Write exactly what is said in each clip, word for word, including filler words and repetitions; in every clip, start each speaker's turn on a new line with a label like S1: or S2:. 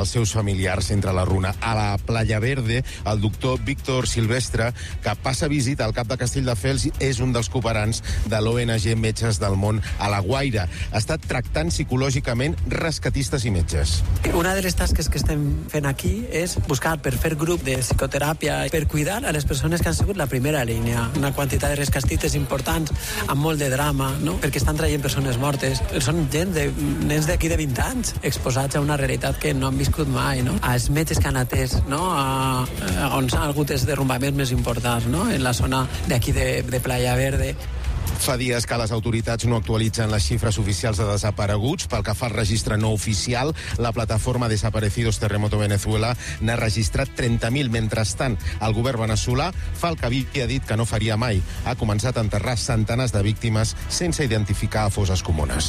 S1: els seus familiars entre la runa. A la Playa Verde, el doctor Víctor Silvestre, que passa visita al cap de Castelldefels, és un dels cooperants de l'O N G Metges del Món a La Guaira. Ha estat tractant psicològicament rescatistes i metges.
S2: Una de les tasques que estem fent aquí és buscar per fer grup de psicoteràpia per cuidar a les persones que han sigut la primera línia. Una quantitat de rescatistes importants amb molt de drama, no? Perquè estan traient persones mortes. Són gent de nens d'aquí de vint anys exposats a una realitat que no han viscut mai, no? Els metges que han atès, no? A, a on s'han hagut els derrumbaments més importants, no? En la zona d'aquí de, de Playa Verde.
S1: Fa dies que les autoritats no actualitzen les xifres oficials de desapareguts. Pel que fa al registre no oficial, la plataforma Desaparecidos Terremoto Venezuela n'ha registrat trenta mil. Mentrestant, el govern veneçolà fa el que havia dit que no faria mai. Ha començat a enterrar centenars de víctimes sense identificar a fosses comunes.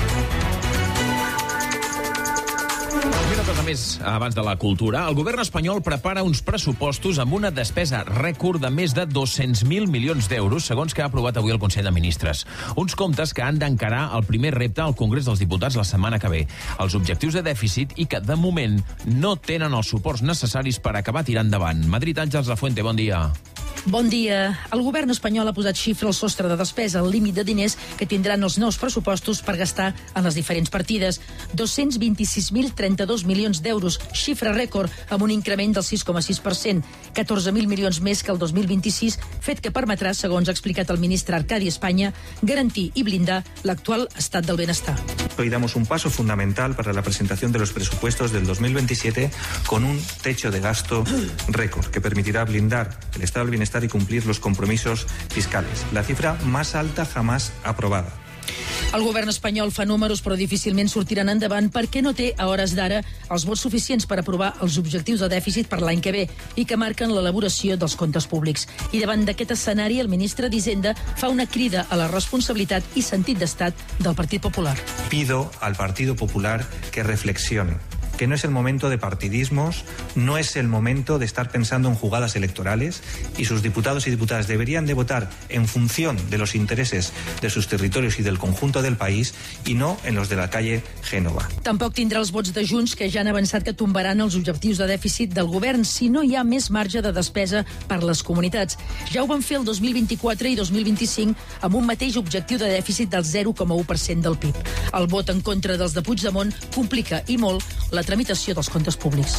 S3: Una cosa més abans de la cultura. El govern espanyol prepara uns pressupostos amb una despesa rècord de més de dos-cents mil milions d'euros, segons que ha aprovat avui el Consell de Ministres. Uns comptes que han d'encarar el primer repte al Congrés dels Diputats la setmana que ve. Els objectius de dèficit i que, de moment, no tenen els suports necessaris per acabar tirant endavant. Madrid, Àngels Lafuente, bon dia.
S4: Bon dia. El govern espanyol ha posat xifra al sostre de despesa, el límit de diners que tindran els nous pressupostos per gastar en les diferents partides. dos-cents vint-i-sis mil trenta-dos milions d'euros, xifra rècord, amb un increment del sis coma sis per cent, catorze mil milions més que el dos mil vint-i-sis, fet que permetrà, segons ha explicat el ministre Arcadi Espanya, garantir i blindar l'actual estat del benestar.
S5: Hoy damos un paso fundamental para la presentación de los presupuestos del dos mil veintisiete con un techo de gasto récord que permitirá blindar el estado del bienestar y cumplir los compromisos fiscales. La cifra más alta jamás aprobada.
S4: El govern espanyol fa números però difícilment sortiran endavant perquè no té, a hores d'ara, els vots suficients per aprovar els objectius de dèficit per l'any que ve i que marquen l'elaboració dels comptes públics. I davant d'aquest escenari, el ministre d'Hisenda fa una crida a la responsabilitat i sentit d'estat del Partit Popular.
S5: Pido al Partido Popular que reflexione, que no es el momento de partidismos, no es el momento de estar pensando en jugadas electorales y sus diputados y diputadas deberían de votar en función de los intereses de sus territorios y del conjunto del país y no en los de la calle Génova.
S4: Tampoc tindrà els vots de Junts, que ja han avançat que tombaran els objectius de dèficit del govern si no hi ha més marge de despesa per les comunitats. Ja ho van fer el dos mil vint-i-quatre i dos mil vint-i-cinc amb un mateix objectiu de dèficit del zero coma u per cent del P I B. El vot en contra dels de Puigdemont complica i molt la tramitació dels comptes públics.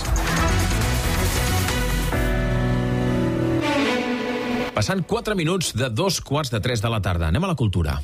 S3: Passant quatre minuts de dos quarts de tres de la tarda. Anem a la cultura.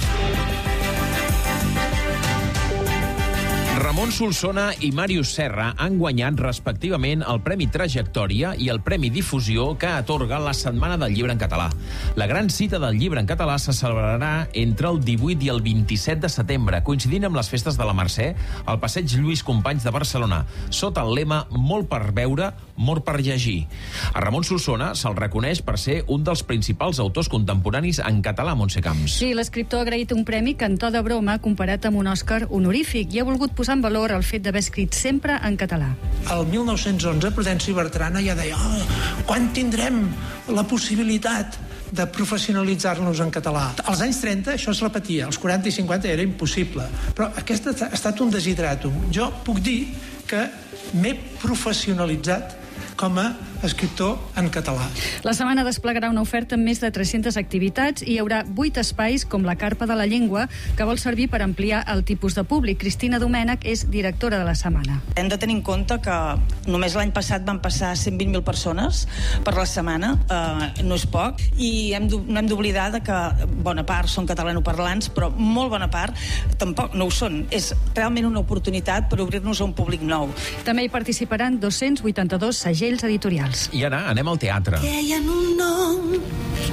S3: Ramon Solsona i Màrius Serra han guanyat respectivament el Premi Trajectòria i el Premi Difusió que atorga la Setmana del Llibre en Català. La gran cita del llibre en català se celebrarà entre el divuit i el vint-i-set de setembre, coincidint amb les festes de la Mercè, al passeig Lluís Companys de Barcelona, sota el lema Molt per veure, mort per llegir. A Ramon Solsona se'l reconeix per ser un dels principals autors contemporanis en català, Montse Camps.
S6: Sí, l'escriptor ha agraït un premi que en to de broma comparat amb un Òscar honorífic i ha volgut posar en valor el fet d'haver escrit sempre en català.
S7: El mil nou-cents onze, Prudenci Bertrana ja deia oh, quan tindrem la possibilitat de professionalitzar-nos en català. Als anys trenta això es repetia, als quaranta i cinquanta era impossible, però aquest ha estat un desideratum. Jo puc dir que m'he professionalitzat com a escriptor en català.
S6: La setmana desplegarà una oferta amb més de tres-centes activitats i hi haurà vuit espais com la Carpa de la Llengua, que vol servir per ampliar el tipus de públic. Cristina Domènech és directora de la setmana.
S8: Hem de tenir en compte que només l'any passat van passar cent vint mil persones per la setmana, eh, no és poc, i hem no hem d'oblidar que bona part són catalanoparlants, però molt bona part tampoc no ho són. És realment una oportunitat per obrir-nos a un públic nou.
S6: També hi participaran dos-cents vuitanta-dos segells editorials.
S3: I ara anem al teatre.
S9: Que hi ha un nom,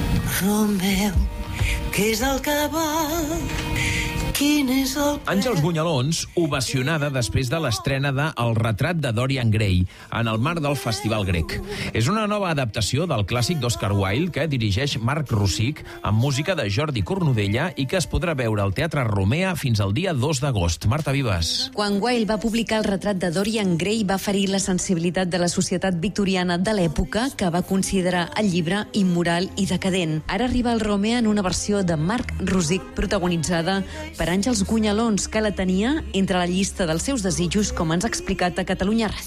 S9: Romeu, que és el que val. Quin és el...
S3: Àngels Bunyalons, ovacionada després de l'estrena de El retrat de Dorian Gray en el marc del Festival Grec. És una nova adaptació del clàssic d'Oscar Wilde que dirigeix Marc Rosic amb música de Jordi Cornudella i que es podrà veure al Teatre Romea fins al dia dos d'agost. Marta Vives.
S10: Quan Wilde va publicar El retrat de Dorian Gray va ferir la sensibilitat de la societat victoriana de l'època, que va considerar el llibre immoral i decadent. Ara arriba al Romea en una versió de Marc Rosic protagonitzada per Àngels Bunyalons, que la tenia entre la llista dels seus desitjos, com ens ha explicat a Catalunya Ràdio.